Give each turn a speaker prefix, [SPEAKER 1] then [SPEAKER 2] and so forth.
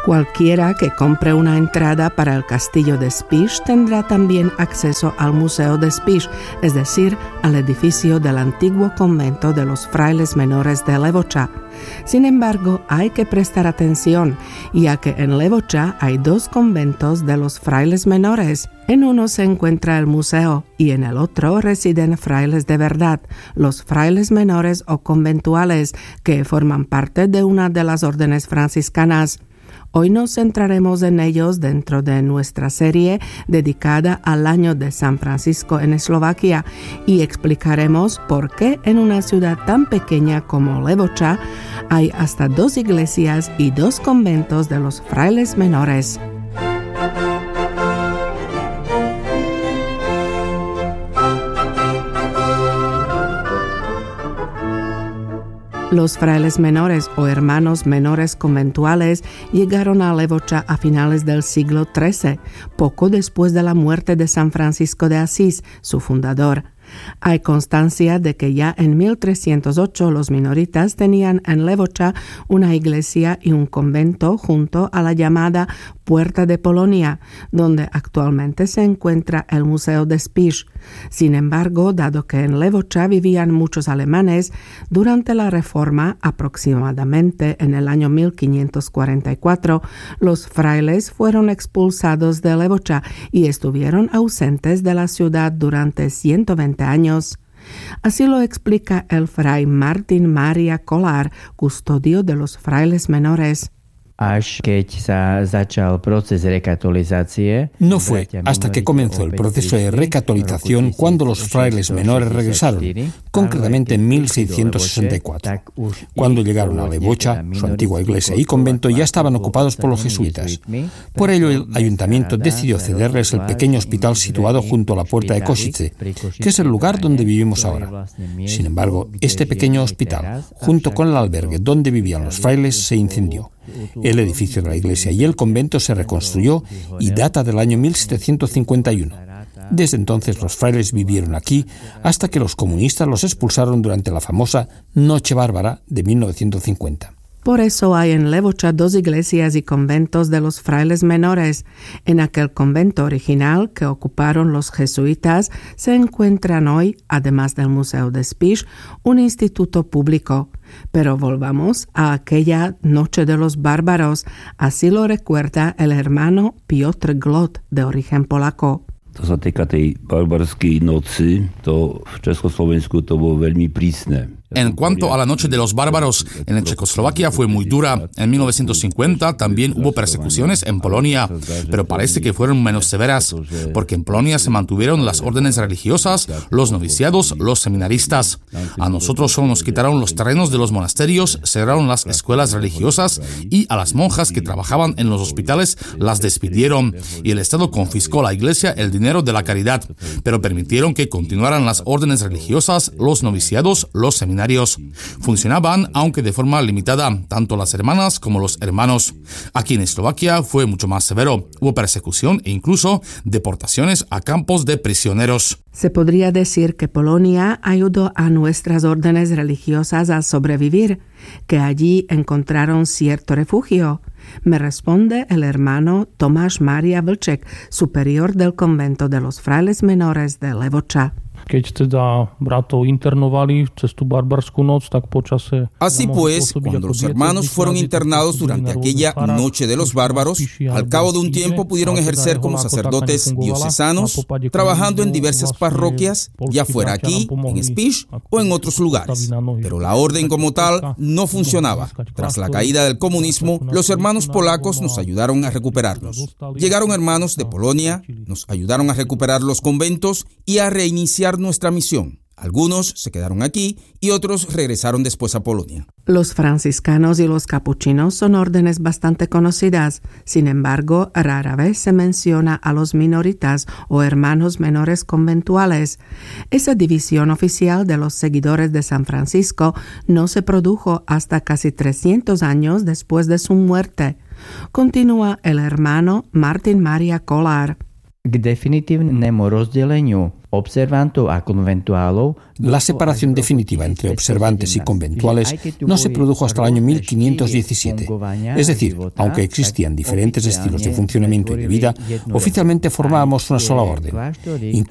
[SPEAKER 1] Cualquiera que compre una entrada para el castillo de Spiš tendrá también acceso al Museo de Spiš, es decir, al edificio del antiguo convento de los frailes menores de Levoča. Sin embargo, hay que prestar atención, ya que en Levoča hay 2 conventos de los frailes menores. En uno se encuentra el museo y en el otro residen frailes de verdad, los frailes menores o conventuales, que forman parte de una de las órdenes franciscanas. Hoy nos centraremos en ellos dentro de nuestra serie dedicada al año de San Francisco en Eslovaquia y explicaremos por qué en una ciudad tan pequeña como Levoča hay hasta 2 iglesias y 2 conventos de los frailes menores. Los frailes menores o hermanos menores conventuales llegaron a Levoča a finales del siglo XIII, poco después de la muerte de San Francisco de Asís, su fundador. Hay constancia de que ya en 1308 los minoritas tenían en Levoča una iglesia y un convento junto a la llamada Puerta de Polonia, donde actualmente se encuentra el Museo de Spiš. Sin embargo, dado que en Levoča vivían muchos alemanes, durante la Reforma, aproximadamente en el año 1544, los frailes fueron expulsados de Levoča y estuvieron ausentes de la ciudad durante 120 años. Así lo explica el fray Martin Mária Kollár, custodio de los frailes menores.
[SPEAKER 2] No fue hasta que comenzó el proceso de recatolización cuando los frailes menores regresaron, concretamente en 1664. Cuando llegaron a Levoča, su antigua iglesia y convento ya estaban ocupados por los jesuitas. Por ello, el ayuntamiento decidió cederles el pequeño hospital situado junto a la puerta de Košice, que es el lugar donde vivimos ahora. Sin embargo, este pequeño hospital, junto con el albergue donde vivían los frailes, se incendió. El edificio de la iglesia y el convento se reconstruyó y data del año 1751. Desde entonces los frailes vivieron aquí hasta que los comunistas los expulsaron durante la famosa Noche Bárbara de 1950.
[SPEAKER 1] Por eso hay en Levoča 2 iglesias y conventos de los frailes menores. En aquel convento original que ocuparon los jesuitas se encuentran hoy, además del Museo de Spiš, un instituto público. Pero volvamos a aquella Noche de los Bárbaros, así lo recuerda el hermano Piotr Glot, de origen polaco.
[SPEAKER 3] To sa týka tej barbarskej noci, to v Československu to bolo veľmi prísne.
[SPEAKER 4] En cuanto a la Noche de los Bárbaros, en Checoslovaquia fue muy dura. En 1950 también hubo persecuciones en Polonia, pero parece que fueron menos severas, porque en Polonia se mantuvieron las órdenes religiosas, los noviciados, los seminaristas. A nosotros solo nos quitaron los terrenos de los monasterios, cerraron las escuelas religiosas y a las monjas que trabajaban en los hospitales las despidieron, y el Estado confiscó a la iglesia el dinero de la caridad, pero permitieron que continuaran las órdenes religiosas, los noviciados, los seminarios. Funcionaban, aunque de forma limitada, tanto las hermanas como los hermanos. Aquí en Eslovaquia fue mucho más severo. Hubo persecución e incluso deportaciones a campos de prisioneros.
[SPEAKER 1] Se podría decir que Polonia ayudó a nuestras órdenes religiosas a sobrevivir, que allí encontraron cierto refugio. Me responde el hermano Tomáš Mária Vlček, superior del convento de los frailes menores de Levoča.
[SPEAKER 5] Así pues, cuando los hermanos fueron internados durante aquella Noche de los Bárbaros, al cabo de un tiempo pudieron ejercer como sacerdotes diocesanos, trabajando en diversas parroquias, ya fuera aquí, en Spiš o en otros lugares. Pero la orden como tal no funcionaba. Tras la caída del comunismo, los hermanos polacos nos ayudaron a recuperarnos. Llegaron hermanos de Polonia, nos ayudaron a recuperar los conventos y a reiniciar nuestra misión. Algunos se quedaron aquí y otros regresaron después a Polonia.
[SPEAKER 1] Los franciscanos y los capuchinos son órdenes bastante conocidas. Sin embargo, rara vez se menciona a los minoritas o hermanos menores conventuales. Esa división oficial de los seguidores de San Francisco no se produjo hasta casi 300 años después de su muerte. Continúa el hermano Martin Mária Kollár.
[SPEAKER 6] K definitívnemu rozdeleniu
[SPEAKER 2] La separación definitiva entre observantes y conventuales no se produjo hasta el año 1517. Es decir, aunque existían diferentes estilos de funcionamiento y de vida, oficialmente formábamos una sola orden.